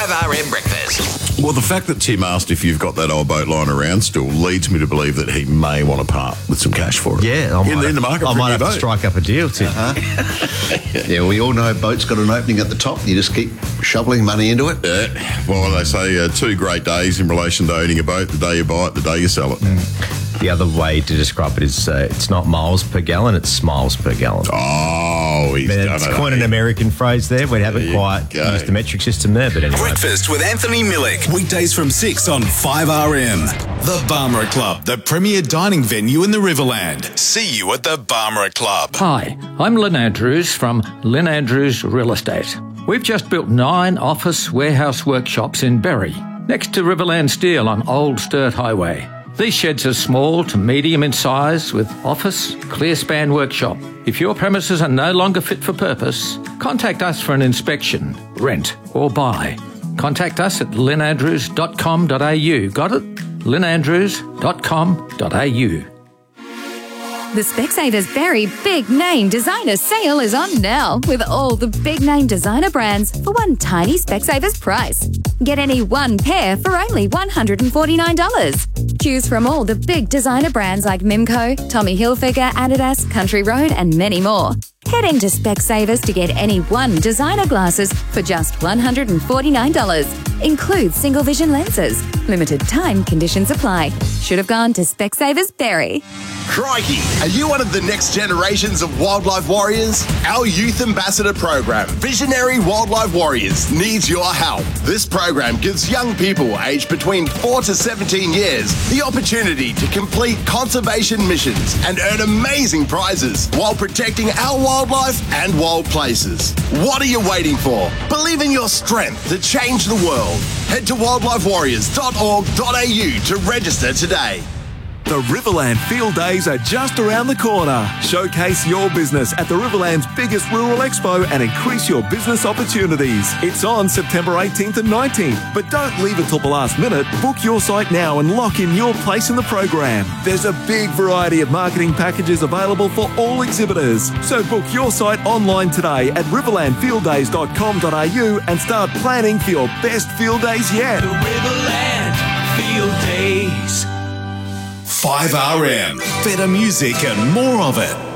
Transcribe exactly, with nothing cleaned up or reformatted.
five R M Breakfast. Well, the fact that Tim asked if you've got that old boat lying around still leads me to believe that he may want to part with some cash for it. Yeah, I might in, have, in the market I for might a have new to boat. strike up a deal, Tim. Uh-huh. Yeah, we all know a boat's got an opening at the top. You just keep shoveling money into it. Yeah. Well, they say uh, two great days in relation to owning a boat: the day you buy it, the day you sell it. Mm. The other way to describe it is uh, it's not miles per gallon, it's smiles per gallon. Oh, he's I mean, done it's it. quite an American phrase there. We haven't There you quite go. used the metric system there, but anyway. Breakfast with Anthony Millick. Weekdays from six on five R M. The Barmera Club, the premier dining venue in the Riverland. See you at the Barmera Club. Hi, I'm Lynn Andrews from Lynn Andrews Real Estate. We've just built nine office warehouse workshops in Berry, next to Riverland Steel on Old Sturt Highway. These sheds are small to medium in size with office, clear span workshop. If your premises are no longer fit for purpose, contact us for an inspection, rent or buy. Contact us at lynn andrews dot com dot a u. Got it? lynn andrews dot com dot a u. The Specsavers Berry Big Name Designer Sale is on now with all the big name designer brands for one tiny Specsavers price. Get any one pair for only one hundred forty-nine dollars. Choose from all the big designer brands like Mimco, Tommy Hilfiger, Adidas, Country Road and many more. Head into Specsavers to get any one designer glasses for just one hundred forty-nine dollars. Includes single vision lenses. Limited time conditions apply. Should have gone to Specsavers Berry. Crikey! Are you one of the next generations of wildlife warriors? Our youth ambassador program, Visionary Wildlife Warriors, needs your help. This program gives young people aged between four to seventeen years the opportunity to complete conservation missions and earn amazing prizes while protecting our wildlife and wild places. What are you waiting for? Believe in your strength to change the world. Head to wildlife warriors dot org dot a u to register today. The Riverland Field Days are just around the corner. Showcase your business at the Riverland's biggest rural expo and increase your business opportunities. It's on September eighteenth and nineteenth, but don't leave it till the last minute. Book your site now and lock in your place in the program. There's a big variety of marketing packages available for all exhibitors. So book your site online today at riverland field days dot com dot a u and start planning for your best field days yet. The Riverland Field Days. five R M. Better music and more of it.